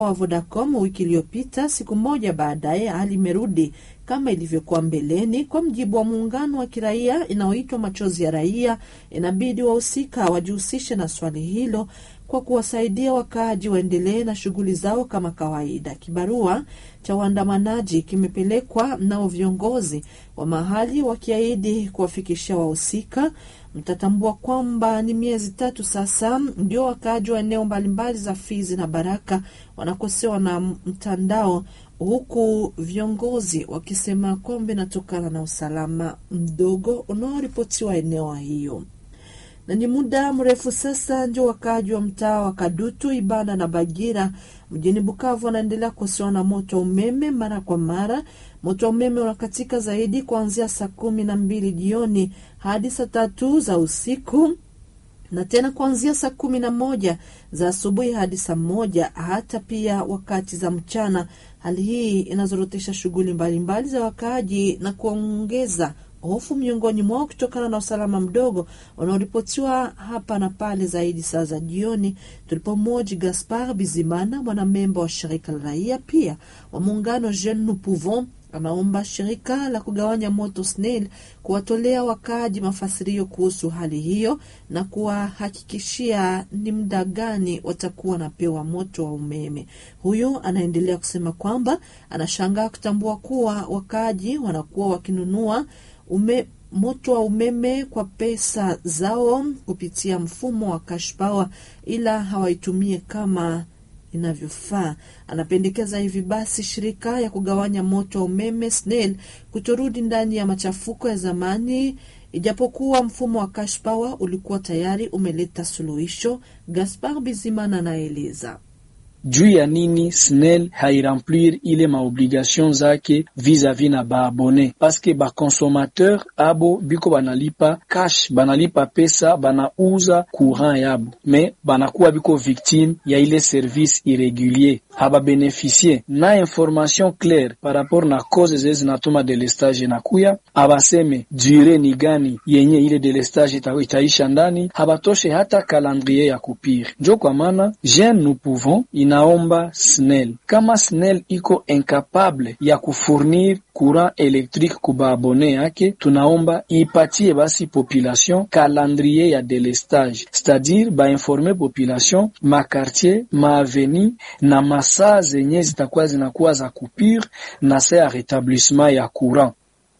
wa Vodacom wiki iliyopita. Siku moja baadaye hali imerudi kama ilivyokuwa mbeleni. Kwa mjibu wa muungano wa kiraia inaoitwa Machozi ya Raia, inabidi wahusika wajihusishe na swali hilo kwa kuwasaidia wakaaji waendelee na shughuli zao kama kawaida. Kibarua cha waandamanaji kimepelekwa nao viongozi wa mahali wakiahidi kuwafikishia wahusika. Mtatambua kwamba ni miezi 3 sasa ndio wakaaji wa eneo mbalimbali za Fizi na Baraka wanakosewa na mtandao, huku viongozi wakisema kwamba inatokana na usalama mdogo unaoripotiwa eneo hiyo. Na ni muda mrefu sasa ndio wakaaji wa mtaa wa Kadutu, Ibanda na Bagira mjini Bukavu wanaendelea kukosewa na moto wa umeme mara kwa mara. Moto wa umeme unakatika zaidi kuanzia saa 12 jioni hadi saa 3 za usiku, na tena kuanzia saa 11 za asubuhi hadi saa 1, hata pia wakati za mchana. Hali hii inazorotesha shughuli mbalimbali za wakaaji na kuongeza hofu miongoni mwao kutokana na usalama mdogo unaoripotiwa hapa na pale, zaidi saa za jioni. Tulipomoji Gaspar Bizimana, mwanamemba wa shirika la raia pia wa muungano Jeunes Nous Pouvons, anaomba shirika la kugawanya moto SNEL kuwatolea wakaaji mafasirio kuhusu hali hiyo na kuwahakikishia ni muda gani watakuwa napewa moto wa umeme. Huyo anaendelea kusema kwamba anashangaa kutambua kuwa wakaaji wanakuwa wakinunua moto wa umeme kwa pesa zao kupitia mfumo wa cash power, ila hawaitumie kama inavyofaa. Anapendekeza hivi basi shirika ya kugawanya moto wa umeme SNEL kutorudi ndani ya machafuko ya zamani, ijapokuwa mfumo wa cash power ulikuwa tayari umeleta suluhisho. Gaspar Bizimana anaeleza juu ya nini SNEL hairemplir ile maobligation zake vis-a-vis na baabone, paske ba consommateur abo biko banalipa cash, banalipa pesa, banauza courant yabo, me banakuwa biko victime ya ile service irrégulier, haba beneficier na information claire par rapport na cause zezi natuma delestage na kuya, abaseme dure ni gani yenye ile delestage itaisha ndani, habatoshe hata calendrier ya kupire. Njo kwa maana Jeunes Nous Pouvons inaomba SNEL, kama SNEL iko incapable ya kufournir courant électrique kuba abone yake, tunaomba ipatie basi population calendrier ya delestage, c'est-à-dire ba informer population ma quartier, ma avenue na masaa zenye zitakuwa zinakuwa za kupire na saa ya rétablissement ya courant.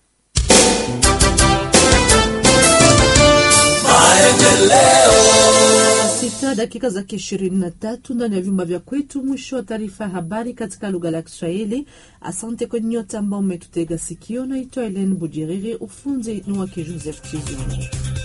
6:23 ndani ya vyumba vya kwetu. Mwisho wa taarifa ya habari katika lugha la Kiswahili. Asante kwa nyote ambao umetutega sikio. Naitwa Helen Bujiriri, ufunzi ni wake Joseph Chizungu.